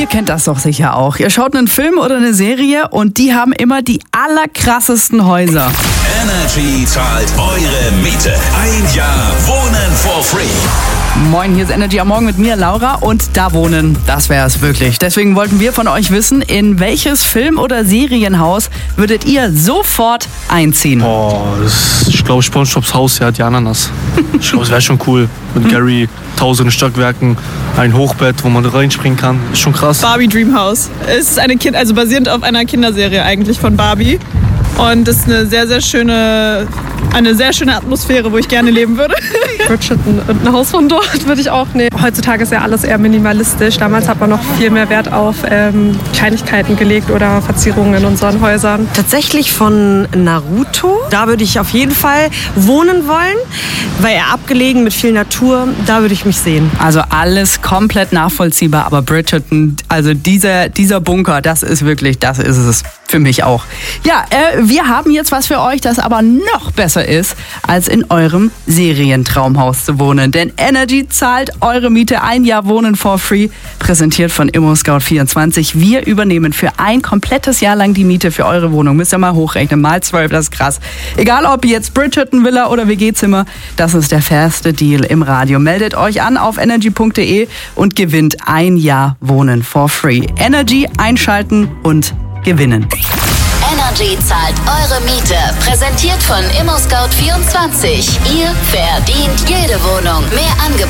Ihr kennt das doch sicher auch. Ihr schaut einen Film oder eine Serie und die haben immer die allerkrassesten Häuser. Energy zahlt eure Miete. Ein Jahr Wohnen for free. Moin, hier ist Energy am Morgen mit mir, Laura, und da wohnen, das wäre es wirklich. Deswegen wollten wir von euch wissen, in welches Film- oder Serienhaus würdet ihr sofort einziehen? Ich glaube, SpongeBobs Haus, ja, die Ananas. Ich glaube, es wäre schon cool. Mit Gary, 1000 Stockwerken, ein Hochbett, wo man reinspringen kann. Ist schon krass. Barbie Dreamhouse. Es ist basierend auf einer Kinderserie eigentlich von Barbie. Und es ist eine sehr schöne Atmosphäre, wo ich gerne leben würde. Bridgerton und ein Haus von dort würde ich auch nehmen. Heutzutage ist ja alles eher minimalistisch. Damals hat man noch viel mehr Wert auf Kleinigkeiten gelegt oder Verzierungen in unseren Häusern. Tatsächlich von Naruto. Da würde ich auf jeden Fall wohnen wollen, weil er abgelegen mit viel Natur, da würde ich mich sehen. Also alles komplett nachvollziehbar, aber Bridgerton, also dieser Bunker, das ist es für mich auch. Ja, wir haben jetzt was für euch, das aber noch besser ist, als in eurem Serientraumhaus zu wohnen. Denn Energy zahlt eure Miete, ein Jahr Wohnen for free, präsentiert von ImmoScout24. Wir übernehmen für ein komplettes Jahr lang die Miete für eure Wohnung. Müsst ihr mal hochrechnen, mal 12, das ist krass. Egal ob jetzt Bridgerton, Villa oder WG-Zimmer, das ist der fairste Deal im Radio. Meldet euch an auf energy.de und gewinnt ein Jahr Wohnen for free. Energy einschalten und gewinnen. Energy zahlt eure Miete. Präsentiert von ImmoScout24. Ihr verdient jede Wohnung. Mehr Angebote